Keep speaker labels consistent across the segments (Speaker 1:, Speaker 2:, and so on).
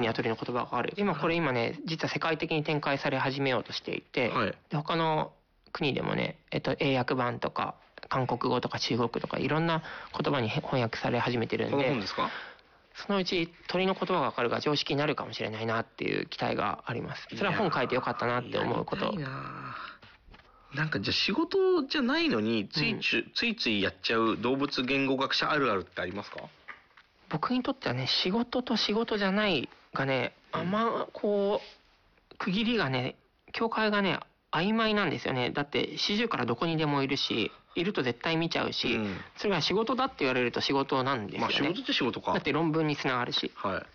Speaker 1: には鳥の言葉がある。今ね、実は世界的に展開され始めようとしていて、はい、で他の国でもね、英訳版とか韓国語とか中国とかいろんな言葉に翻訳され始めてるんで、
Speaker 2: この本ですか？
Speaker 1: そのうち鳥の言葉が分かるが常識になるかもしれないなっていう期待があります。それは本書いてよかったなって思うこと。
Speaker 2: なんかじゃあ仕事じゃないのについついやっちゃう動物言語学者あるあるってありますか？
Speaker 1: 僕にとってはね、仕事と仕事じゃないがね、こう区切りがね、境界がね曖昧なんですよね。だって四十からどこにでもいるし、いると絶対見ちゃうし、それが仕事だって言われると仕事なんですよね。
Speaker 2: 仕事って仕事か。
Speaker 1: だって論文につながるし、はい、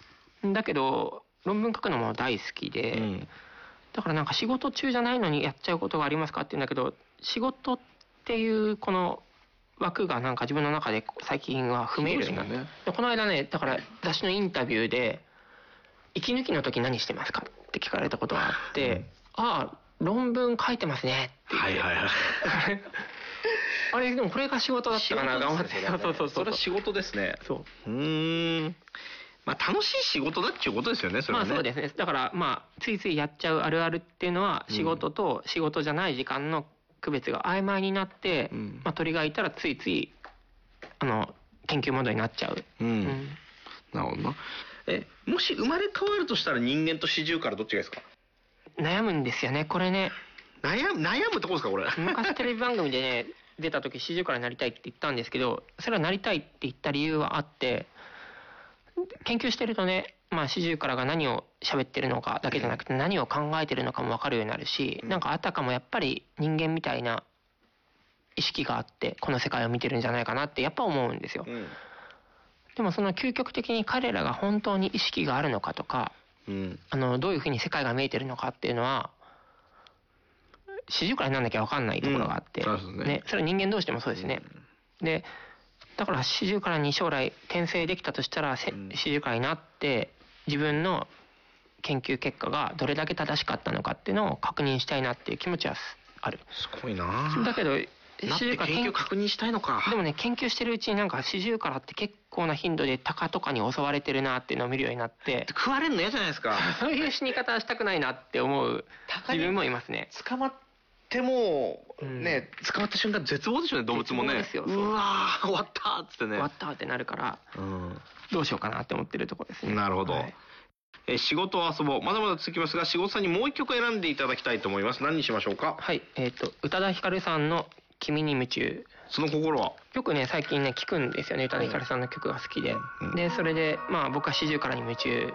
Speaker 1: だけど論文書くのも大好きで、だからなんか仕事中じゃないのにやっちゃうことがありますかって言うんだけど、仕事っていうこの枠がなんか自分の中で最近は不明瞭になって、ね、この間ね、だから雑誌のインタビューで息抜きの時何してますかって聞かれたことがあって、論文書いてますねって言って、あれでもこれが仕事だったかな、頑張って、そう
Speaker 2: それは仕事ですね。楽しい仕事だっていうことですよね、それはね。
Speaker 1: そうですね。だからついついやっちゃうあるあるっていうのは仕事と仕事じゃない時間の区別が曖昧になって、鳥がいたらついつい研究モードになっちゃう。
Speaker 2: なるほどな。もし生まれ変わるとしたら人間とシジュウカラどっちがいいですか？
Speaker 1: 悩むんですよね、これね。
Speaker 2: 悩むとこですか、これ。
Speaker 1: 昔テレビ番組でね、出た時シジュウカラになりたいって言ったんですけど、それはなりたいって言った理由はあって、研究してるとね、シジュウカラが何を喋ってるのかだけじゃなくて何を考えてるのかも分かるようになるし、なんかあたかもやっぱり人間みたいな意識があってこの世界を見てるんじゃないかなってやっぱ思うんですよ。でもその究極的に彼らが本当に意識があるのかとか、どういうふうに世界が見えてるのかっていうのはシジュウカラになんなきゃ分かんないところがあって、それは人間同士でもそうですね。でだからシジュウカラに将来転生できたとしたら、シジュウカラになって自分の研究結果がどれだけ正しかったのかっていうのを確認したいなっていう気持ちはある。
Speaker 2: すごいな。
Speaker 1: だけど
Speaker 2: 研究確認したいのか。
Speaker 1: でもね、研究してるうちになんかシジュウカラって結構な頻度でタカとかに襲われてるなっていうのを見るようになって、
Speaker 2: 食われるの嫌じゃないですか。
Speaker 1: そういう死に方はしたくないなって思う自分もいますね。
Speaker 2: 捕まってもね、捕まった瞬間絶望でしょうね、動物もね。うわー終わったーっつってね。
Speaker 1: 終わったーってなるから、どうしようかなって思ってるところですね。
Speaker 2: なるほど。仕事を遊ぼう、まだまだ続きますが、仕事さんにもう一曲選んでいただきたいと思います。何にしましょうか？
Speaker 1: はい、宇多田ヒカルさんの君に夢中。
Speaker 2: その心は？
Speaker 1: よくね最近ね聞くんですよね、宇多田ヒカルさんの曲が好きで、でそれで僕はシジュウカラに夢中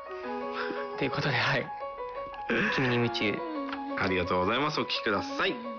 Speaker 1: ということで、はい君に夢中。
Speaker 2: ありがとうございます。お聴きください。